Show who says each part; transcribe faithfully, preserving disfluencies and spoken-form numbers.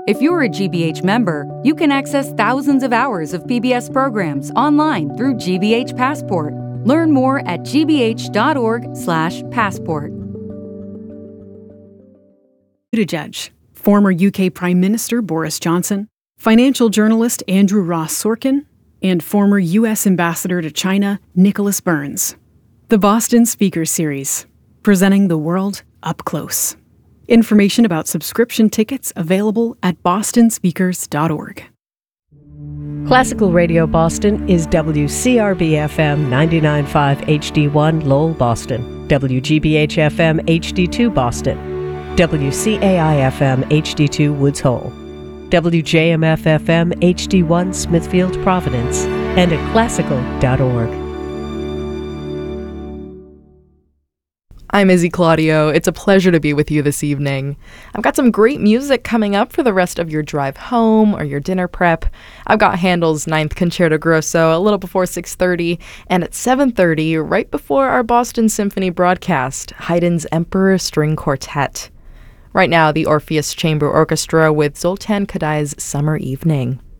Speaker 1: If you're a G B H member, you can access thousands of hours of P B S programs online through G B H Passport. Learn more at g b h dot org slash passport.
Speaker 2: Buttigieg, former U K Prime Minister Boris Johnson, financial journalist Andrew Ross Sorkin, and former U S Ambassador to China Nicholas Burns. The Boston Speakers Series, presenting the world up close. Information about subscription tickets available at boston speakers dot org.
Speaker 3: Classical Radio Boston is W C R B F M ninety-nine point five H D one Lowell, Boston, W G B H F M H D two Boston, W C A I F M H D two Woods Hole, W J M F F M H D one Smithfield, Providence, and at classical dot org.
Speaker 4: I'm Izzy Claudio. It's a pleasure to be with you this evening. I've got some great music coming up for the rest of your drive home or your dinner prep. I've got Handel's Ninth Concerto Grosso a little before six thirty, and at seven thirty, right before our Boston Symphony broadcast, Haydn's Emperor String Quartet. Right now, the Orpheus Chamber Orchestra with Zoltan Kodai's Summer Evening.